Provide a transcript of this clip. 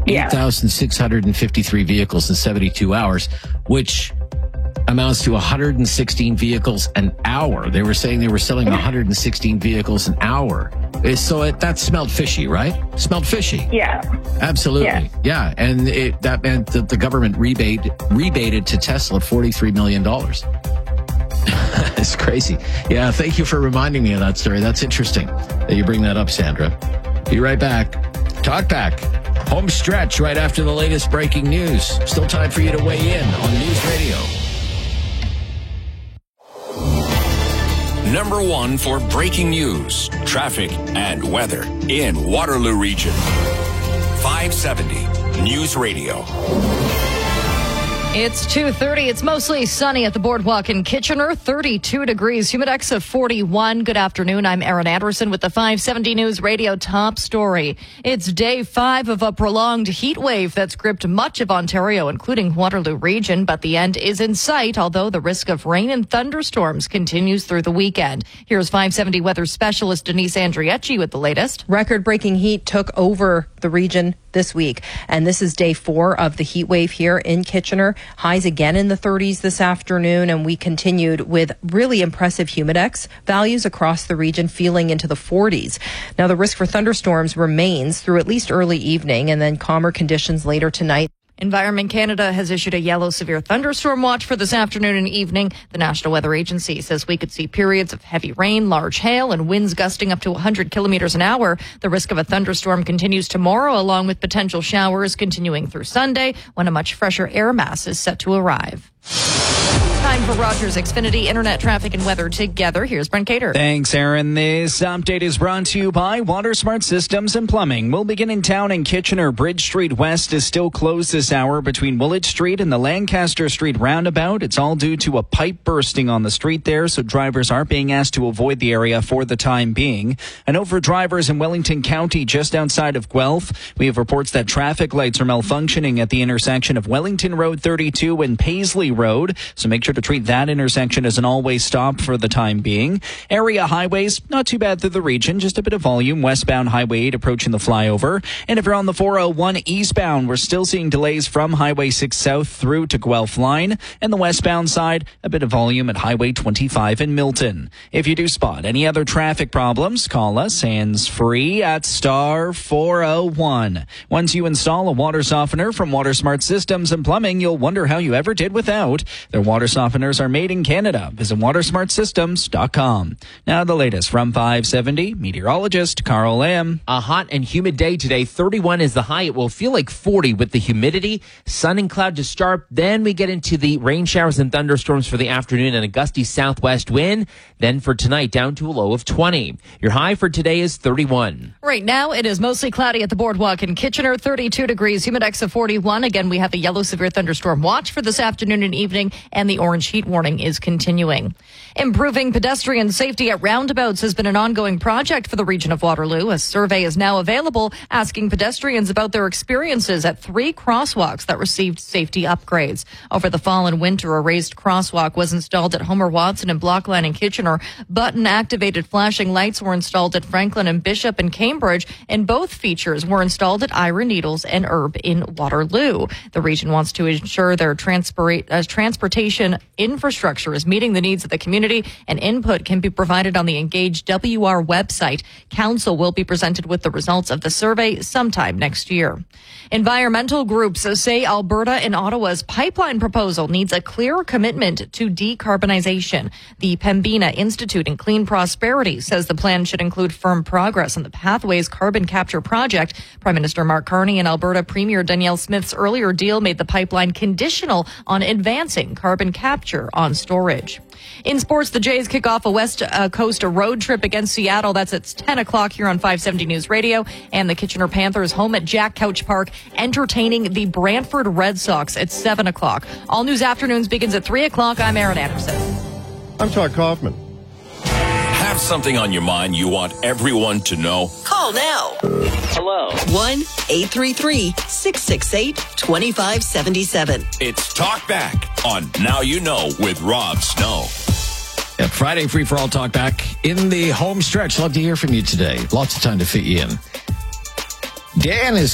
Yeah. 8,653 vehicles in 72 hours, which amounts to 116 vehicles an hour. They were saying they were selling 116 vehicles an hour. So that smelled fishy, right? Smelled fishy. Yeah. Absolutely. Yeah. And that meant that the government rebated to Tesla $43 million. It's crazy. Yeah. Thank you for reminding me of that story. That's interesting that you bring that up, Sandra. Be right back. Talk back. Home stretch right after the latest breaking news. Still time for you to weigh in on News Radio. Number one for breaking news, traffic, and weather in Waterloo Region. 570 News Radio. It's 2:30. It's mostly sunny at the boardwalk in Kitchener. 32 degrees. Humidex of 41. Good afternoon. I'm Erin Anderson with the 570 News Radio top story. It's day 5 of a prolonged heat wave that's gripped much of Ontario, including Waterloo Region, but the end is in sight, although the risk of rain and thunderstorms continues through the weekend. Here's 570 weather specialist Denise Andriecci with the latest. Record-breaking heat took over the region this week, and this is day 4 of the heat wave here in Kitchener. Highs again in the 30s this afternoon, and we continued with really impressive humidex values across the region, feeling into the 40s. Now, the risk for thunderstorms remains through at least early evening, and then calmer conditions later tonight. Environment Canada has issued a yellow severe thunderstorm watch for this afternoon and evening. The National Weather Agency says we could see periods of heavy rain, large hail, and winds gusting up to 100 kilometers an hour. The risk of a thunderstorm continues tomorrow, along with potential showers continuing through Sunday, when a much fresher air mass is set to arrive. Time for Rogers Xfinity Internet traffic and weather together. Here's Brent Cater. Thanks, Aaron. This update is brought to you by WaterSmart Systems and Plumbing. We'll begin in town in Kitchener. Bridge Street West is still closed this hour between Willett Street and the Lancaster Street roundabout. It's all due to a pipe bursting on the street there, so drivers are being asked to avoid the area for the time being. A note for drivers in Wellington County, just outside of Guelph. We have reports that traffic lights are malfunctioning at the intersection of Wellington Road 32 and Paisley Road, so make sure to treat that intersection as an always stop for the time being. Area highways, not too bad through the region, just a bit of volume. Westbound Highway 8 approaching the flyover. And if you're on the 401 eastbound, we're still seeing delays from Highway 6 south through to Guelph line. And the westbound side, a bit of volume at Highway 25 in Milton. If you do spot any other traffic problems, call us hands-free at star 401. Once you install a water softener from WaterSmart Systems and Plumbing, you'll wonder how you ever did without. Their water softeners are made in Canada. Visit watersmartsystems.com. Now the latest from 570, meteorologist Carl Lamb. A hot and humid day today. 31 is the high. It will feel like 40 with the humidity. Sun and cloud to start. Then we get into the rain showers and thunderstorms for the afternoon and a gusty southwest wind. Then for tonight, down to a low of 20. Your high for today is 31. Right now, it is mostly cloudy at the boardwalk in Kitchener, 32 degrees, humidex of 41. Again, we have the yellow severe thunderstorm watch for this afternoon and evening, and the orange heat warning is continuing. Improving pedestrian safety at roundabouts has been an ongoing project for the region of Waterloo. A survey is now available asking pedestrians about their experiences at 3 crosswalks that received safety upgrades. Over the fall and winter, a raised crosswalk was installed at Homer Watson and Blockline in Kitchener. Button-activated flashing lights were installed at Franklin and Bishop in Cambridge, and both features were installed at Ira Needles and Herb in Waterloo. The region wants to ensure their transportation infrastructure is meeting the needs of the community, and input can be provided on the Engage WR website. Council will be presented with the results of the survey sometime next year. Environmental groups say Alberta and Ottawa's pipeline proposal needs a clear commitment to decarbonization. The Pembina Institute in Clean Prosperity says the plan should include firm progress on the Pathways carbon capture project. Prime Minister Mark Carney and Alberta Premier Danielle Smith's earlier deal made the pipeline conditional on advancing carbon capture on storage. In sports, the Jays kick off a West Coast road trip against Seattle. That's at 10 o'clock here on 570 News Radio. And the Kitchener Panthers home at Jack Couch Park entertaining the Brantford Red Sox at 7 o'clock. All News Afternoons begins at 3 o'clock. I'm Erin Anderson. I'm Todd Kaufman. Have something on your mind you want everyone to know? Call now. Hello. 1-833-668-2577. It's Talk Back on Now You Know with Rob Snow. Yeah, Friday Free for All Talk Back in the home stretch. Love to hear from you today. Lots of time to fit you in. Dan is